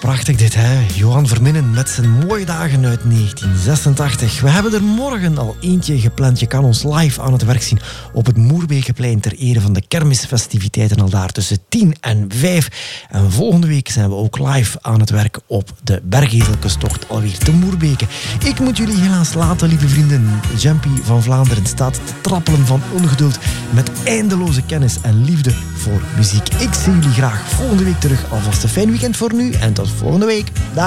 prachtig dit, hè? Johan Verminnen met zijn mooie dagen uit 1986. We hebben er morgen al eentje gepland. Je kan ons live aan het werk zien op het Moerbeekeplein ter ere van de kermisfestiviteiten al daar tussen 10 en 5. En volgende week zijn we ook live aan het werk op de Bergezelkestocht alweer te Moerbeke. Ik moet jullie helaas laten, lieve vrienden. Jumpy van Vlaanderen staat te trappelen van ongeduld met eindeloze kennis en liefde voor muziek. Ik zie jullie graag volgende week terug. Alvast een fijn weekend voor nu en tot volgende week. Dag!